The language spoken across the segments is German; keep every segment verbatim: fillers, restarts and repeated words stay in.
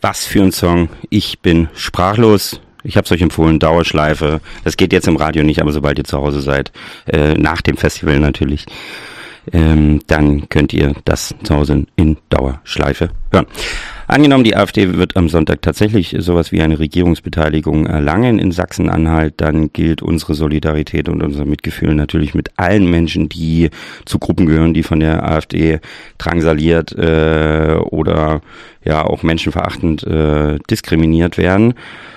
Was für ein Song. Ich bin sprachlos. Ich habe es euch empfohlen, Dauerschleife. Das geht jetzt im Radio nicht, aber sobald ihr zu Hause seid, äh, nach dem Festival natürlich, ähm, dann könnt ihr das zu Hause in Dauerschleife hören. Angenommen, die AfD wird am Sonntag tatsächlich sowas wie eine Regierungsbeteiligung erlangen in Sachsen-Anhalt, dann gilt unsere Solidarität und unser Mitgefühl natürlich mit allen Menschen, die zu Gruppen gehören, die von der AfD drangsaliert äh, oder ja auch menschenverachtend äh, diskriminiert werden.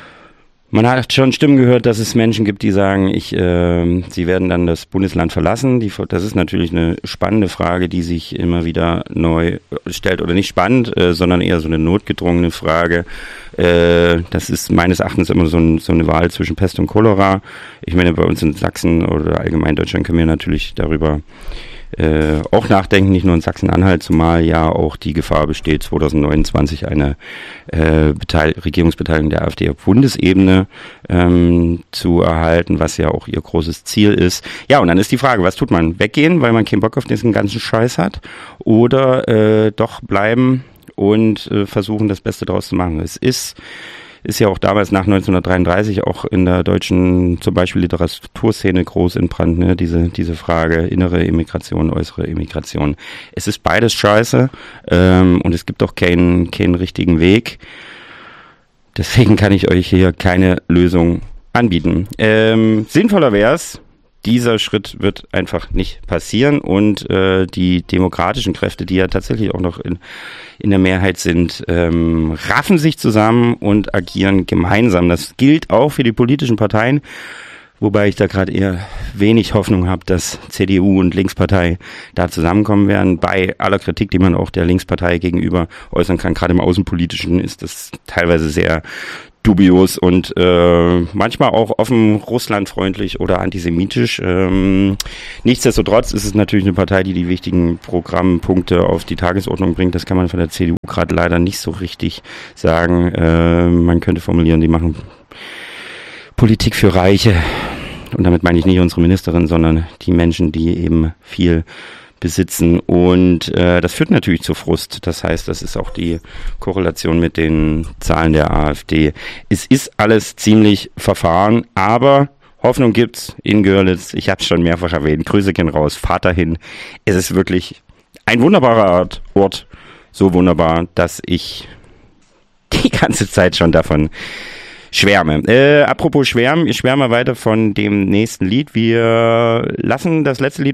Man hat schon Stimmen gehört, dass es Menschen gibt, die sagen, ich, äh, sie werden dann das Bundesland verlassen. Die, das ist natürlich eine spannende Frage, die sich immer wieder neu stellt. Oder nicht spannend, äh, sondern eher so eine notgedrungene Frage. Äh, das ist meines Erachtens immer so, ein, so eine Wahl zwischen Pest und Cholera. Ich meine, bei uns in Sachsen oder allgemein Deutschland können wir natürlich darüber Äh, auch nachdenken, nicht nur in Sachsen-Anhalt, zumal ja auch die Gefahr besteht, zwanzig neunundzwanzig eine äh, Beteil- Regierungsbeteiligung der AfD auf Bundesebene ähm, zu erhalten, was ja auch ihr großes Ziel ist. Ja, und dann ist die Frage, was tut man? Weggehen, weil man keinen Bock auf diesen ganzen Scheiß hat? Oder äh, doch bleiben und äh, versuchen, das Beste draus zu machen? Es ist ist ja auch damals nach neunzehnhundertdreiunddreißig auch in der deutschen, zum Beispiel Literaturszene groß in Brand, ne, diese, diese Frage, innere Immigration, äußere Immigration. Es ist beides scheiße, ähm, und es gibt auch keinen, keinen richtigen Weg. Deswegen kann ich euch hier keine Lösung anbieten. Ähm, sinnvoller wär's, dieser Schritt wird einfach nicht passieren und äh, die demokratischen Kräfte, die ja tatsächlich auch noch in, in der Mehrheit sind, ähm, raffen sich zusammen und agieren gemeinsam. Das gilt auch für die politischen Parteien, wobei ich da gerade eher wenig Hoffnung habe, dass C D U und Linkspartei da zusammenkommen werden. Bei aller Kritik, die man auch der Linkspartei gegenüber äußern kann, gerade im Außenpolitischen ist das teilweise sehr dubios und äh, manchmal auch offen russlandfreundlich oder antisemitisch. Ähm, nichtsdestotrotz ist es natürlich eine Partei, die die wichtigen Programmpunkte auf die Tagesordnung bringt. Das kann man von der C D U gerade leider nicht so richtig sagen. Äh, man könnte formulieren, die machen Politik für Reiche. Und damit meine ich nicht unsere Ministerin, sondern die Menschen, die eben viel besitzen, und äh, das führt natürlich zu Frust. Das heißt, das ist auch die Korrelation mit den Zahlen der AfD. Es ist alles ziemlich verfahren, aber Hoffnung gibt's in Görlitz. Ich habe es schon mehrfach erwähnt. Grüße gehen raus, fahrt dahin. Es ist wirklich ein wunderbarer Ort, so wunderbar, dass ich die ganze Zeit schon davon schwärme. Äh, apropos Schwärmen, ich schwärme weiter von dem nächsten Lied. Wir lassen das letzte Lied